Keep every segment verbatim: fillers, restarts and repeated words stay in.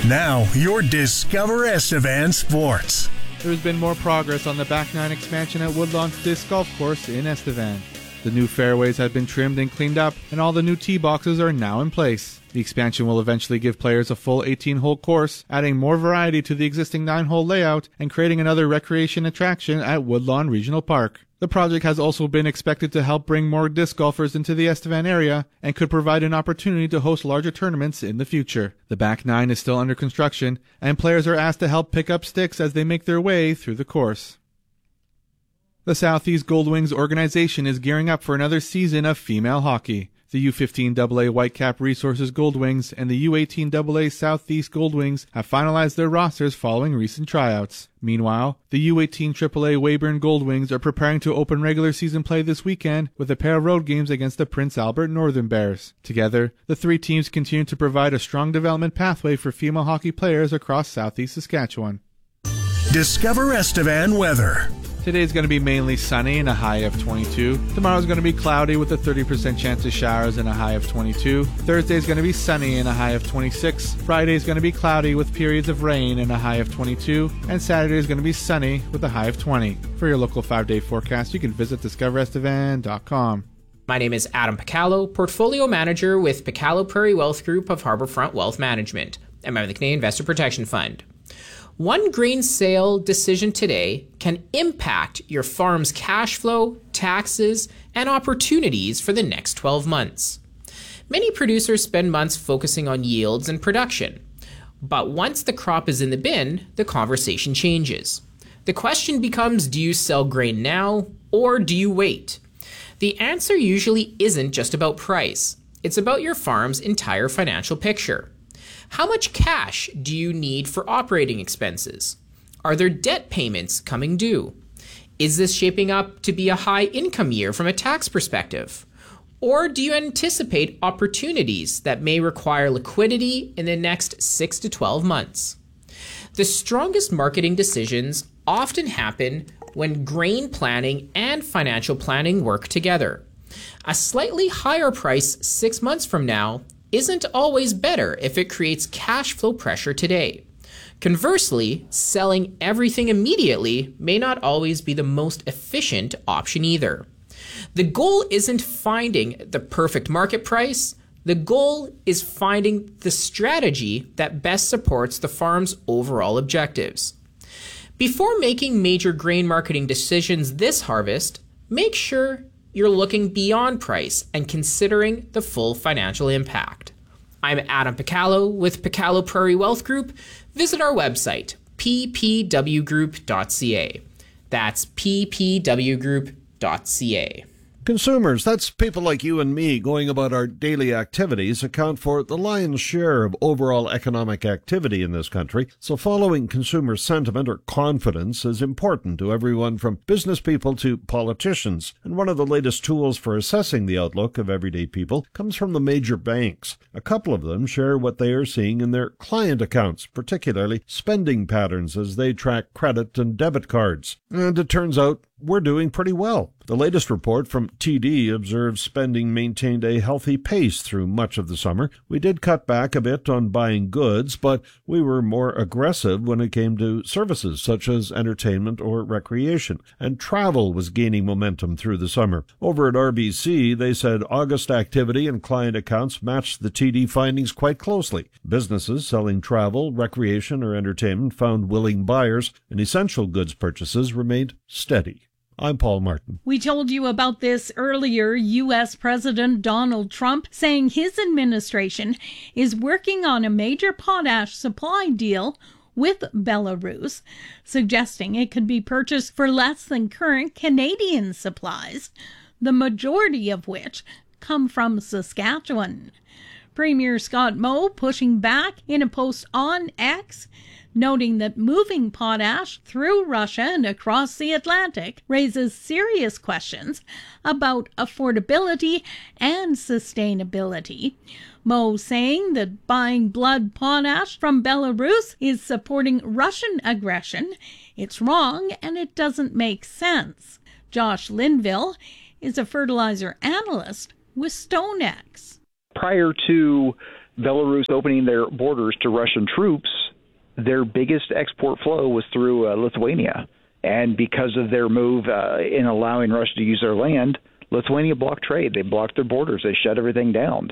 Now, your Discover Estevan Sports. There's been more progress on the back nine expansion at Woodlawn Disc Golf Course in Estevan. The new fairways have been trimmed and cleaned up, and all the new tee boxes are now in place. The expansion will eventually give players a full eighteen-hole course, adding more variety to the existing nine-hole layout and creating another recreation attraction at Woodlawn Regional Park. The project has also been expected to help bring more disc golfers into the Estevan area and could provide an opportunity to host larger tournaments in the future. The back nine is still under construction, and players are asked to help pick up sticks as they make their way through the course. The Southeast Goldwings organization is gearing up for another season of female hockey. The U fifteen double A Whitecap Resources Goldwings and the U eighteen double A Southeast Goldwings have finalized their rosters following recent tryouts. Meanwhile, the U eighteen triple A Weyburn Goldwings are preparing to open regular season play this weekend with a pair of road games against the Prince Albert Northern Bears. Together, the three teams continue to provide a strong development pathway for female hockey players across Southeast Saskatchewan. Discover Estevan weather. Today is going to be mainly sunny and a high of twenty-two. Tomorrow is going to be cloudy with a thirty percent chance of showers and a high of twenty-two. Thursday is going to be sunny and a high of twenty-six. Friday is going to be cloudy with periods of rain and a high of twenty-two. And Saturday is going to be sunny with a high of twenty. For your local five-day forecast, you can visit discover estevan dot com. My name is Adam Picallo, Portfolio Manager with Picallo Prairie Wealth Group of Harbourfront Wealth Management, and member of the Canadian Investor Protection Fund. One grain sale decision today can impact your farm's cash flow, taxes, and opportunities for the next twelve months. Many producers spend months focusing on yields and production. But once the crop is in the bin, the conversation changes. The question becomes, do you sell grain now or do you wait? The answer usually isn't just about price. It's about your farm's entire financial picture. How much cash do you need for operating expenses? Are there debt payments coming due? Is this shaping up to be a high income year from a tax perspective? Or do you anticipate opportunities that may require liquidity in the next six to twelve months? The strongest marketing decisions often happen when grain planning and financial planning work together. A slightly higher price six months from now isn't always better if it creates cash flow pressure today. Conversely, selling everything immediately may not always be the most efficient option either. The goal isn't finding the perfect market price. The goal is finding the strategy that best supports the farm's overall objectives. Before making major grain marketing decisions this harvest, make sure you're looking beyond price and considering the full financial impact. I'm Adam Picallo with Picallo Prairie Wealth Group. Visit our website, p p w group dot c a. That's p p w group dot c a. Consumers, that's people like you and me going about our daily activities, account for the lion's share of overall economic activity in this country. So following consumer sentiment or confidence is important to everyone from business people to politicians. And one of the latest tools for assessing the outlook of everyday people comes from the major banks. A couple of them share what they are seeing in their client accounts, particularly spending patterns as they track credit and debit cards. And it turns out we're doing pretty well. The latest report from T D observes spending maintained a healthy pace through much of the summer. We did cut back a bit on buying goods, but we were more aggressive when it came to services such as entertainment or recreation, and travel was gaining momentum through the summer. Over at R B C, they said August activity and client accounts matched the T D findings quite closely. Businesses selling travel, recreation, or entertainment found willing buyers, and essential goods purchases remained steady. I'm Paul Martin. We told you about this earlier. U S President Donald Trump saying his administration is working on a major potash supply deal with Belarus, suggesting it could be purchased for less than current Canadian supplies, the majority of which come from Saskatchewan. Premier Scott Moe pushing back in a post on X, noting that moving potash through Russia and across the Atlantic raises serious questions about affordability and sustainability. Moe saying that buying blood potash from Belarus is supporting Russian aggression. It's wrong and it doesn't make sense. Josh Linville is a fertilizer analyst with StoneX. Prior to Belarus opening their borders to Russian troops, their biggest export flow was through uh, Lithuania. And because of their move uh, in allowing Russia to use their land, Lithuania blocked trade. They blocked their borders. They shut everything down.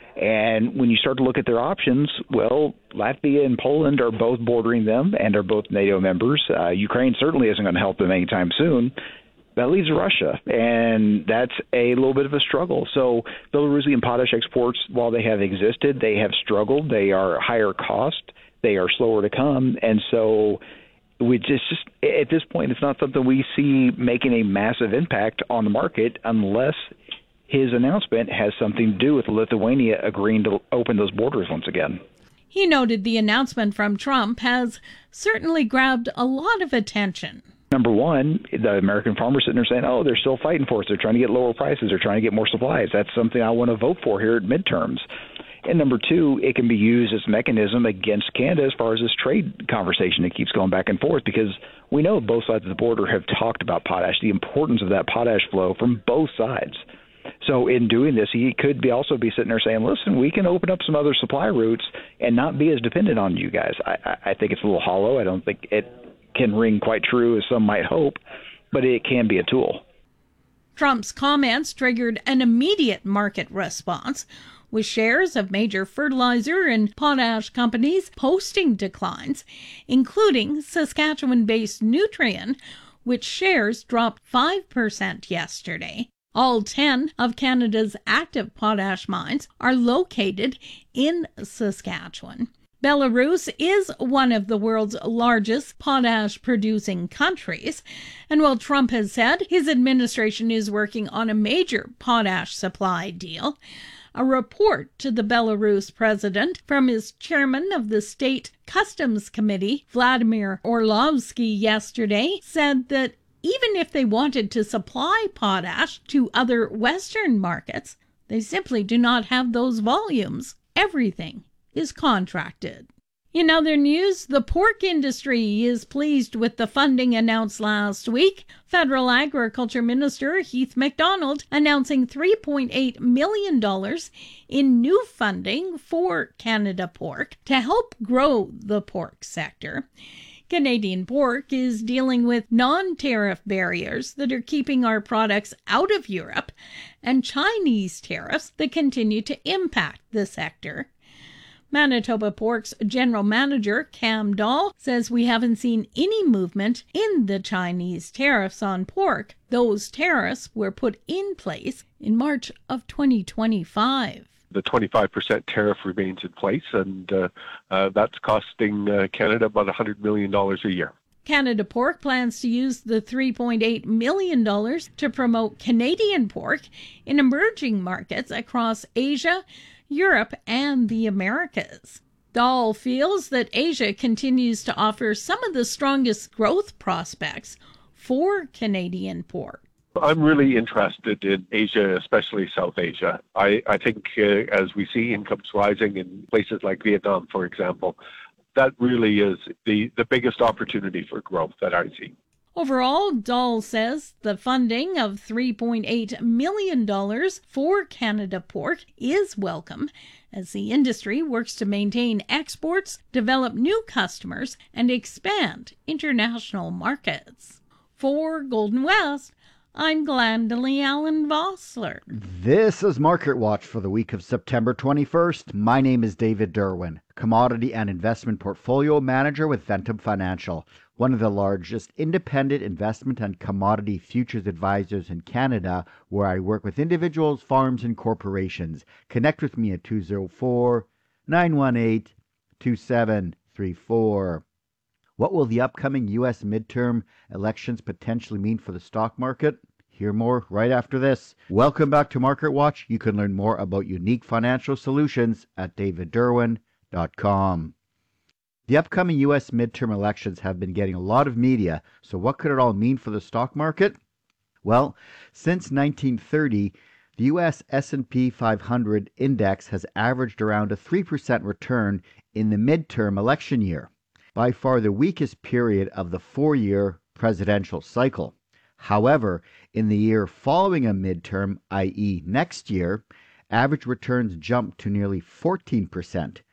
And when you start to look at their options, well, Latvia and Poland are both bordering them and are both NATO members. Uh, Ukraine certainly isn't going to help them anytime soon. That leaves Russia, and that's a little bit of a struggle. So Belarusian potash exports, while they have existed, they have struggled. They are higher cost. They are slower to come. And so we just, just at this point, it's not something we see making a massive impact on the market unless his announcement has something to do with Lithuania agreeing to open those borders once again. He noted the announcement from Trump has certainly grabbed a lot of attention. Number one, the American farmers sitting there saying, oh, they're still fighting for us. They're trying to get lower prices. They're trying to get more supplies. That's something I want to vote for here at midterms. And number two, it can be used as a mechanism against Canada as far as this trade conversation that keeps going back and forth, because we know both sides of the border have talked about potash, the importance of that potash flow from both sides. So in doing this, he could be also be sitting there saying, listen, we can open up some other supply routes and not be as dependent on you guys. I, I think it's a little hollow. I don't think it can ring quite true as some might hope, but it can be a tool. Trump's comments triggered an immediate market response, with shares of major fertilizer and potash companies posting declines, including Saskatchewan-based Nutrien, which shares dropped five percent yesterday. All ten of Canada's active potash mines are located in Saskatchewan. Belarus is one of the world's largest potash-producing countries, and while Trump has said his administration is working on a major potash supply deal, a report to the Belarus president from his chairman of the State Customs Committee, Vladimir Orlovsky, yesterday said that even if they wanted to supply potash to other Western markets, they simply do not have those volumes. Everything is contracted. In other news, the pork industry is pleased with the funding announced last week. Federal Agriculture Minister Heath MacDonald announcing three point eight million dollars in new funding for Canada Pork to help grow the pork sector. Canadian Pork is dealing with non-tariff barriers that are keeping our products out of Europe and Chinese tariffs that continue to impact the sector. Manitoba Pork's general manager, Cam Dahl, says we haven't seen any movement in the Chinese tariffs on pork. Those tariffs were put in place in March of twenty twenty-five. The twenty-five percent tariff remains in place, and uh, uh, that's costing uh, Canada about one hundred million dollars a year. Canada Pork plans to use the three point eight million dollars to promote Canadian pork in emerging markets across Asia, Europe, and the Americas. Dahl feels that Asia continues to offer some of the strongest growth prospects for Canadian pork. I'm really interested in Asia, especially South Asia. I, I think uh, as we see incomes rising in places like Vietnam, for example, that really is the, the biggest opportunity for growth that I see. Overall, Dahl says the funding of three point eight million dollars for Canada Pork is welcome as the industry works to maintain exports, develop new customers, and expand international markets. For Golden West, I'm Glendalee Allen Vossler. This is Market Watch for the week of September twenty-first. My name is David Derwin, Commodity and Investment Portfolio Manager with Ventum Financial, one of the largest independent investment and commodity futures advisors in Canada, where I work with individuals, farms, and corporations. Connect with me at two oh four, nine one eight, two seven three four. What will the upcoming U S midterm elections potentially mean for the stock market? Hear more right after this. Welcome back to Market Watch. You can learn more about unique financial solutions at david derwin dot com. The upcoming U S midterm elections have been getting a lot of media, so what could it all mean for the stock market? Well, since nineteen thirty, the U S S and P five hundred index has averaged around a three percent return in the midterm election year, by far the weakest period of the four-year presidential cycle. However, in the year following a midterm, that is next year, average returns jumped to nearly fourteen percent.